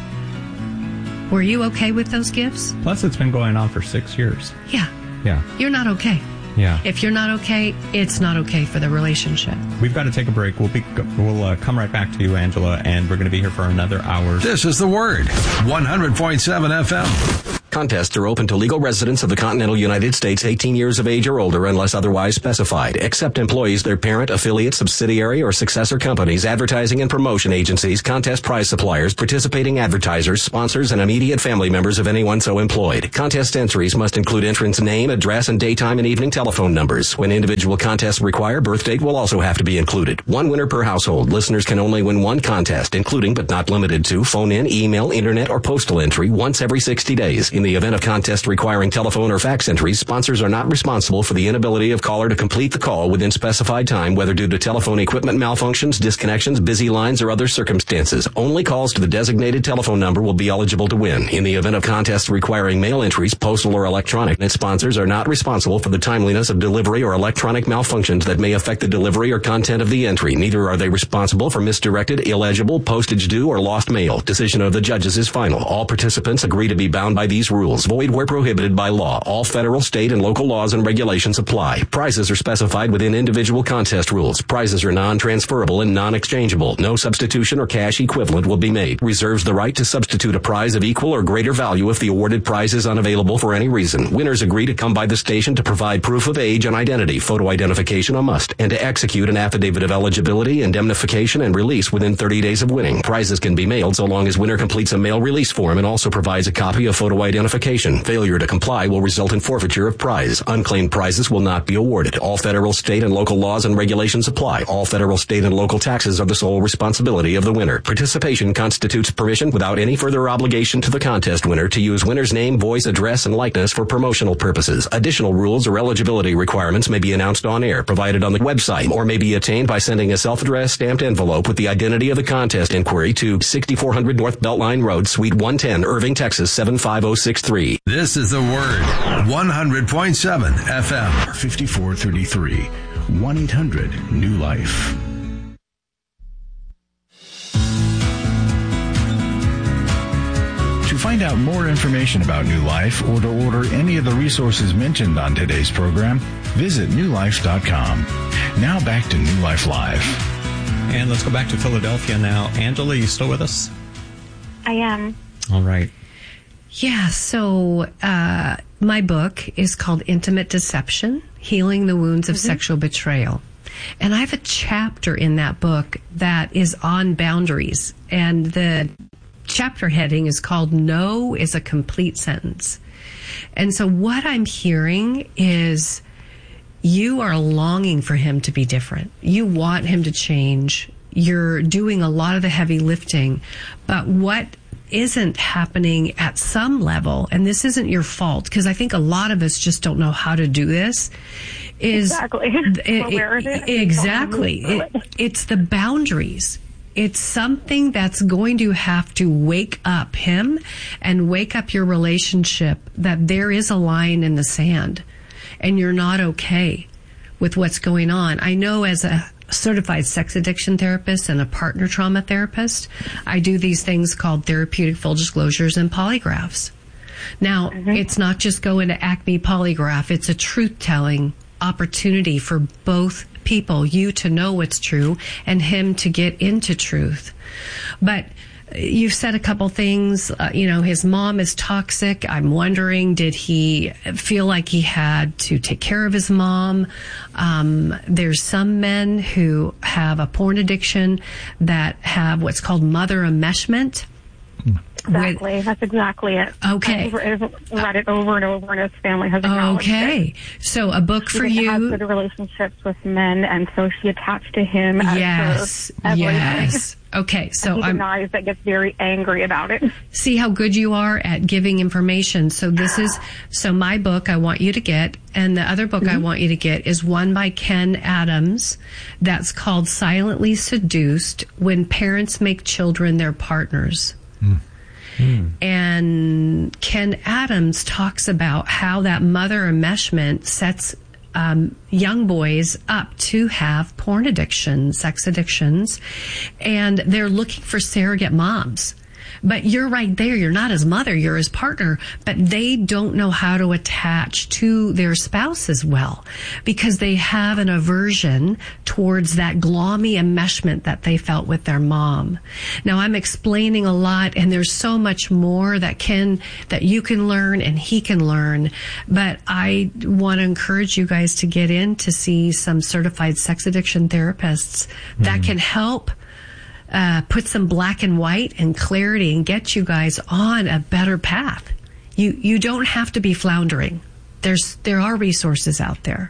Were you okay with those gifts? Plus, it's been going on for six years. Yeah. Yeah. You're not okay. Yeah. If you're not okay, it's not okay for the relationship. We've got to take a break. We'll be we'll uh, come right back to you, Angela, and we're going to be here for another hour. This is The Word, one hundred point seven F M. Contests are open to legal residents of the continental United States eighteen years of age or older unless otherwise specified, except employees, their parent, affiliate, subsidiary, or successor companies, advertising and promotion agencies, contest prize suppliers, participating advertisers, sponsors, and immediate family members of anyone so employed. Contest entries must include entrant's name, address, and daytime and evening telephone numbers. When individual contests require, birth date will also have to be included. One winner per household. Listeners can only win one contest, including but not limited to phone-in, email, internet, or postal entry once every sixty days. In the event of contest requiring telephone or fax entries, sponsors are not responsible for the inability of caller to complete the call within specified time, whether due to telephone equipment malfunctions, disconnections, busy lines, or other circumstances. Only calls to the designated telephone number will be eligible to win. In the event of contests requiring mail entries, postal or electronic, sponsors are not responsible for the timeliness of delivery or electronic malfunctions that may affect the delivery or content of the entry. Neither are they responsible for misdirected, illegible, postage due, or lost mail. Decision of the judges is final. All participants agree to be bound by these rules. Void where prohibited by law. All federal, state, and local laws and regulations apply. Prizes are specified within individual contest rules. Prizes are non-transferable and non-exchangeable. No substitution or cash equivalent will be made. Reserves the right to substitute a prize of equal or greater value if the awarded prize is unavailable for any reason. Winners agree to come by the station to provide proof of age and identity, photo identification a must, and to execute an affidavit of eligibility, indemnification, and release within thirty days of winning. Prizes can be mailed so long as winner completes a mail release form and also provides a copy of photo identification. Failure to comply will result in forfeiture of prize. Unclaimed prizes will not be awarded. All federal, state, and local laws and regulations apply. All federal, state, and local taxes are the sole responsibility of the winner. Participation constitutes permission without any further obligation to the contest winner to use winner's name, voice, address, and likeness for promotional purposes. Additional rules or eligibility requirements may be announced on air, provided on the website, or may be attained by sending a self-addressed stamped envelope with the identity of the contest inquiry to sixty-four hundred North Beltline Road, Suite one ten, Irving, Texas seven five zero six three. This is The Word, one hundred point seven F M. fifty-four thirty-three, one eight hundred new life. To find out more information about New Life or to order any of the resources mentioned on today's program, visit new life dot com. Now back to New Life Live. And let's go back to Philadelphia now. Angela, you still with us? I am. All right. Yeah, so uh, my book is called Intimate Deception, Healing the Wounds of mm-hmm. Sexual Betrayal. And I have a chapter in that book that is on boundaries. And the chapter heading is called No is a Complete Sentence. And so what I'm hearing is you are longing for him to be different. You want him to change. You're doing a lot of the heavy lifting. But what isn't happening at some level, and this isn't your fault, because I think a lot of us just don't know how to do this, is exactly, it, it, it, exactly. It, it's the boundaries. It's something that's going to have to wake up him and wake up your relationship that there is a line in the sand and you're not okay with what's going on. I know as a certified sex addiction therapist and a partner trauma therapist, I do these things called therapeutic full disclosures and polygraphs. Now, mm-hmm. it's not just going to Acme Polygraph. It's a truth-telling opportunity for both people, you to know what's true and him to get into truth. But you've said a couple things. Uh, you know, his mom is toxic. I'm wondering, did he feel like he had to take care of his mom? Um, there's some men who have a porn addiction that have what's called mother enmeshment. Exactly. With, That's exactly it. Okay. I've read it over and over, and his family has acknowledged okay. it. So a book she for you. She has good relationships with men, and so she attached to him as yes. her everything. Yes. Okay. So and he I'm, denies that, gets very angry about it. See how good you are at giving information. So this is, so my book I want you to get, and the other book mm-hmm. I want you to get is one by Ken Adams that's called Silently Seduced: When Parents Make Children Their Partners. Mm. Mm. And Ken Adams talks about how that mother enmeshment sets um, young boys up to have porn addictions, sex addictions, and they're looking for surrogate moms. But you're right there. You're not his mother. You're his partner. But they don't know how to attach to their spouse as well because they have an aversion towards that glommy enmeshment that they felt with their mom. Now, I'm explaining a lot, and there's so much more that can that you can learn and he can learn. But I want to encourage you guys to get in to see some certified sex addiction therapists mm-hmm. that can help Uh, put some black and white and clarity and get you guys on a better path. You you don't have to be floundering. There's there are resources out there.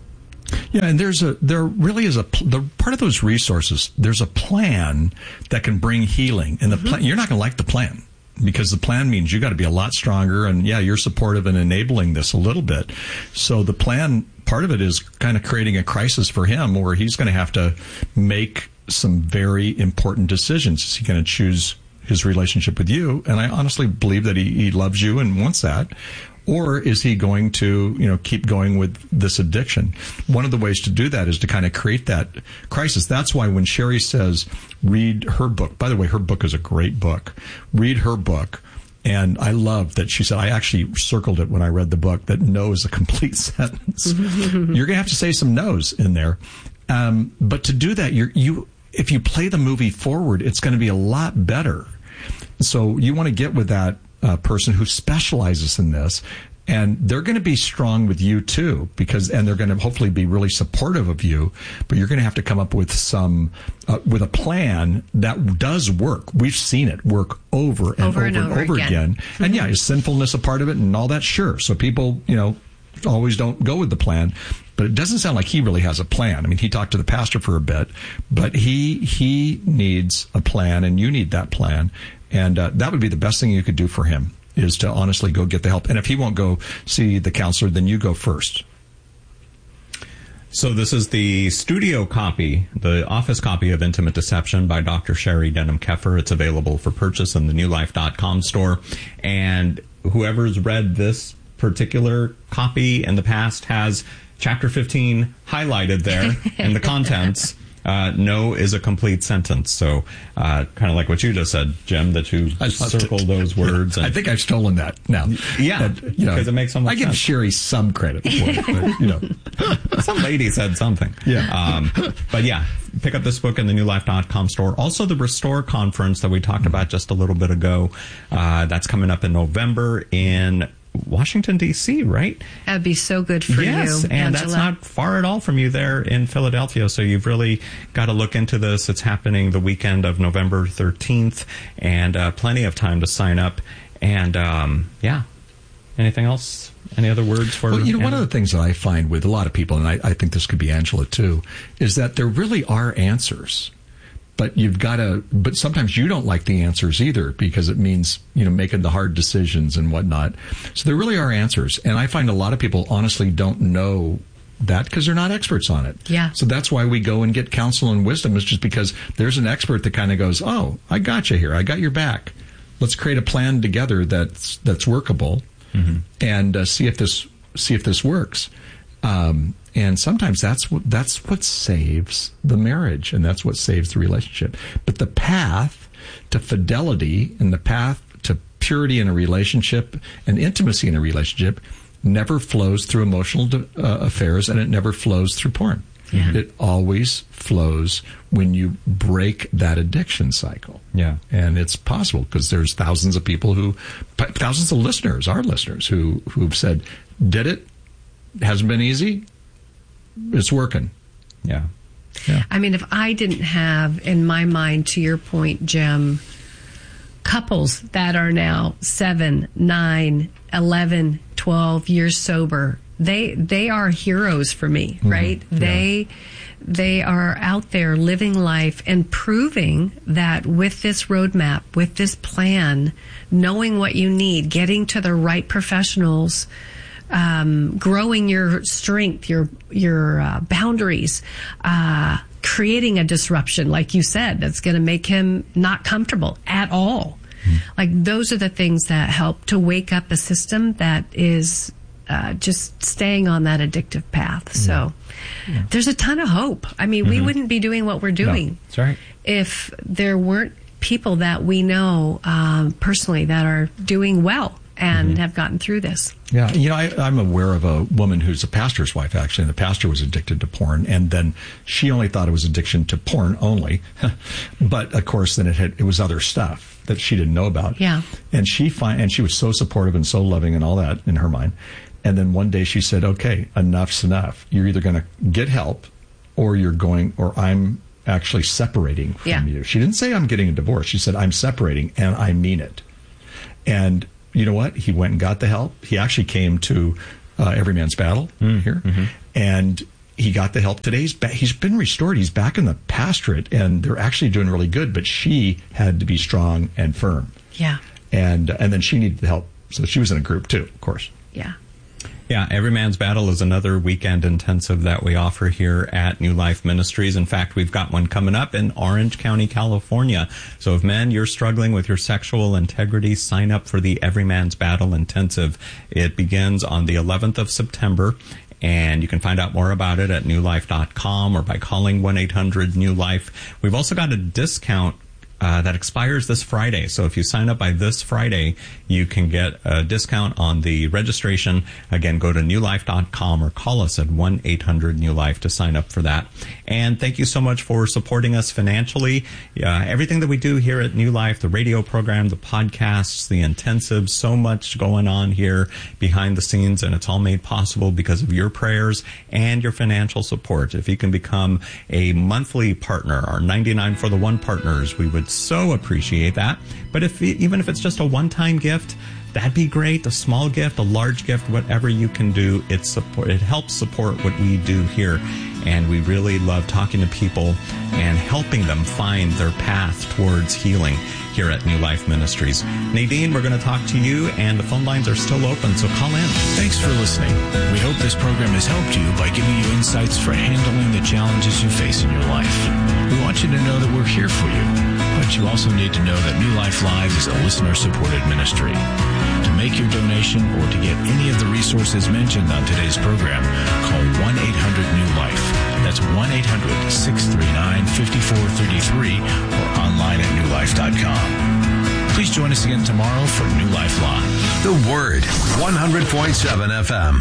Yeah, and there's a there really is a the part of those resources. There's a plan that can bring healing, and the mm-hmm. plan, you're not going to like the plan because the plan means you got to be a lot stronger. And yeah, you're supportive and enabling this a little bit. So the plan part of it is kind of creating a crisis for him, where he's going to have to make some very important decisions. Is he going to choose his relationship with you? And I honestly believe that he, he loves you and wants that. Or is he going to, you know, keep going with this addiction? One of the ways to do that is to kind of create that crisis. That's why when Sherry says, read her book, by the way, her book is a great book. Read her book. And I love that she said, I actually circled it when I read the book, that no is a complete sentence. You're going to have to say some no's in there. Um, but to do that, you're, you, if you play the movie forward, it's going to be a lot better. So you want to get with that uh, person who specializes in this, and they're going to be strong with you too, because, and they're going to hopefully be really supportive of you, but you're going to have to come up with some, uh, with a plan that does work. We've seen it work over and over, over and over, over again. again. Mm-hmm. And yeah, is sinfulness a part of it and all that? Sure. So people, you know, always don't go with the plan, but it doesn't sound like he really has a plan. I mean, he talked to the pastor for a bit, but he he needs a plan, and you need that plan, and uh, that would be the best thing you could do for him, is to honestly go get the help. And if he won't go see the counselor, then you go first. So this is the studio copy, the office copy of Intimate Deception by Doctor Sherry Denham Keffer. It's available for purchase in the new life dot com store, and whoever's read this particular copy in the past has chapter fifteen highlighted there in the contents. Uh, no is a complete sentence. So uh, kind of like what you just said, Jim, that you circle it. Those words. And, I think I've stolen that now. Yeah, because you know, it makes so much I give sense. Sherry some credit for it, but, you know. Some lady said something. Yeah. Um, but yeah, pick up this book in the new life dot com store. Also, the Restore Conference that we talked about just a little bit ago, uh, that's coming up in November in Washington, D C, right? That'd be so good for yes, you, Yes, and Angela. That's not far at all from you there in Philadelphia, so you've really got to look into this. It's happening the weekend of November thirteenth, and uh, plenty of time to sign up. And, um, yeah, anything else? Any other words for... Well, you know, Anna? One of the things that I find with a lot of people, and I, I think this could be Angela too, is that there really are answers. But you've got to, but sometimes you don't like the answers either, because it means, you know, making the hard decisions and whatnot. So there really are answers. And I find a lot of people honestly don't know that because they're not experts on it. Yeah. So that's why we go and get counsel and wisdom, is just because there's an expert that kind of goes, oh, I got you here. I got your back. Let's create a plan together that's, that's workable mm-hmm. and uh, see if this, see if this works. Um, And sometimes that's what, that's what saves the marriage, and that's what saves the relationship. But the path to fidelity and the path to purity in a relationship and intimacy in a relationship never flows through emotional uh, affairs, and it never flows through porn. Yeah. It always flows when you break that addiction cycle. Yeah. And it's possible because there's thousands of people who, thousands of listeners, our listeners, who, who've said, did it, hasn't been easy, it's working. Yeah. Yeah. I mean, if I didn't have, in my mind, to your point, Jim, couples that are now seven, nine, eleven, twelve years sober, they they are heroes for me, mm-hmm. right? Yeah. They they are out there living life and proving that with this roadmap, with this plan, knowing what you need, getting to the right professionals, Um, growing your strength, your your uh, boundaries, uh, creating a disruption, like you said, that's going to make him not comfortable at all. Mm. Like those are the things that help to wake up a system that is uh, just staying on that addictive path. So Yeah. there's a ton of hope. I mean, we Mhm. wouldn't be doing what we're doing No, that's right. if there weren't people that we know um, personally that are doing well and have gotten through this. Yeah, you know, I, I'm aware of a woman who's a pastor's wife, actually, and the pastor was addicted to porn, and then she only thought it was addiction to porn only, but of course, then it had it was other stuff that she didn't know about. Yeah, and she find and she was so supportive and so loving and all that in her mind, and then one day she said, "Okay, enough's enough. You're either going to get help, or you're going, or I'm actually separating from Yeah. you." She didn't say I'm getting a divorce. She said I'm separating, and I mean it. And you know what? He went and got the help. He actually came to uh, Every Man's Battle here, Mm-hmm. and he got the help. Today he's, ba- he's been restored. He's back in the pastorate, and they're actually doing really good. But she had to be strong and firm, yeah, and and then she needed the help. So she was in a group too, of course. yeah. Yeah, Every Man's Battle is another weekend intensive that we offer here at New Life Ministries. In fact, we've got one coming up in Orange County, California. So if, men, you're struggling with your sexual integrity, sign up for the Every Man's Battle Intensive. It begins on the eleventh of September. And you can find out more about it at new life dot com or by calling one eight hundred new life. We've also got a discount Uh, that expires this Friday. So if you sign up by this Friday, you can get a discount on the registration. Again, go to new life dot com or call us at one eight hundred new life to sign up for that. And thank you so much for supporting us financially. Uh, everything that we do here at New Life, the radio program, the podcasts, the intensives, so much going on here behind the scenes, and it's all made possible because of your prayers and your financial support. If you can become a monthly partner, our ninety-nine for the one partners, we would so appreciate that. But if even if it's just a one-time gift, that'd be great. A small gift, a large gift, whatever you can do, it support it helps support what we do here. And we really love talking to people and helping them find their path towards healing here at New Life Ministries. Nadine, we're going to talk to you, and the phone lines are still open, so call in. Thanks for listening. We hope this program has helped you by giving you insights for handling the challenges you face in your life. We want you to know that we're here for you, but you also need to know that New Life Live is a listener-supported ministry. To make your donation or to get any of the resources mentioned on today's program, call one eight hundred new life. That's one eight hundred six three nine five four three three or online at new life dot com. Please join us again tomorrow for New Life Live. The Word, one hundred point seven F M.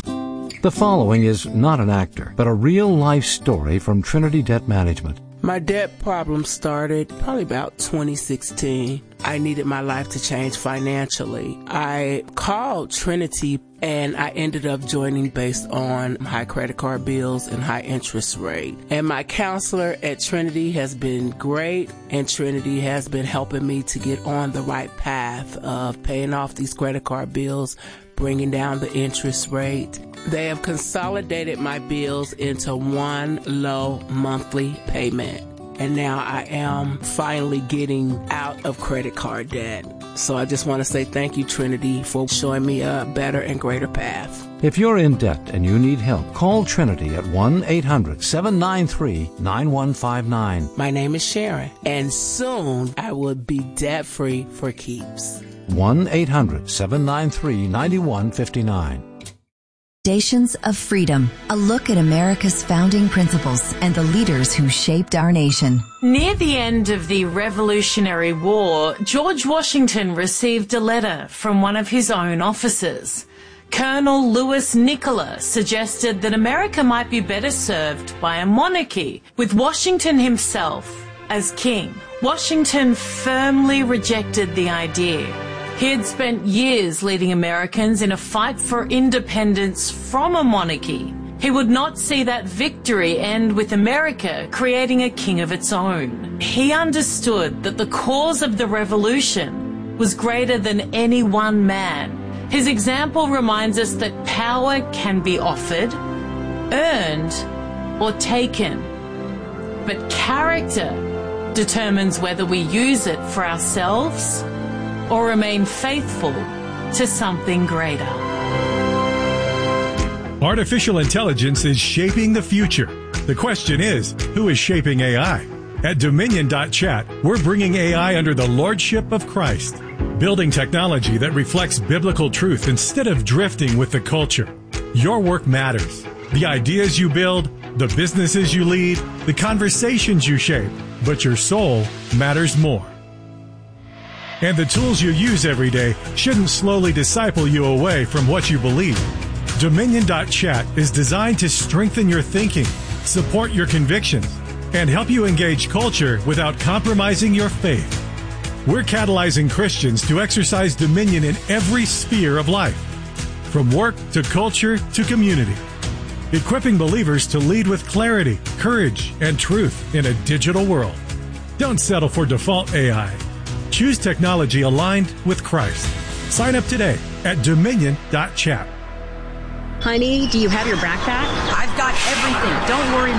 The following is not an actor, but a real-life story from Trinity Debt Management. My debt problem started probably about twenty sixteen. I needed my life to change financially. I called Trinity and I ended up joining based on high credit card bills and high interest rate. And my counselor at Trinity has been great, and Trinity has been helping me to get on the right path of paying off these credit card bills, bringing down the interest rate. They have consolidated my bills into one low monthly payment. And now I am finally getting out of credit card debt. So I just want to say thank you, Trinity, for showing me a better and greater path. If you're in debt and you need help, call Trinity at one eight hundred seven nine three nine one five nine. My name is Sharon, and soon I will be debt-free for keeps. one eight hundred seven nine three nine one five nine. Foundations of Freedom, a look at America's founding principles and the leaders who shaped our nation. Near the end of the Revolutionary War, George Washington received a letter from one of his own officers. Colonel Lewis Nicola suggested that America might be better served by a monarchy, with Washington himself as king. Washington firmly rejected the idea. He had spent years leading Americans in a fight for independence from a monarchy. He would not see that victory end with America creating a king of its own. He understood that the cause of the revolution was greater than any one man. His example reminds us that power can be offered, earned, or taken. But character determines whether we use it for ourselves or remain faithful to something greater. Artificial intelligence is shaping the future. The question is, who is shaping A I? At Dominion dot chat, we're bringing A I under the lordship of Christ. building technology that reflects biblical truth instead of drifting with the culture. Your work matters. The ideas you build, the businesses you lead, the conversations you shape, but your soul matters more. And the tools you use every day shouldn't slowly disciple you away from what you believe. Dominion dot chat is designed to strengthen your thinking, support your convictions, and help you engage culture without compromising your faith. We're catalyzing Christians to exercise dominion in every sphere of life, from work to culture to community, equipping believers to lead with clarity, courage, and truth in a digital world. Don't settle for default A I. Choose technology aligned with Christ. Sign up today at Dominion dot chat. Honey, do you have your backpack? I've got everything. Don't worry.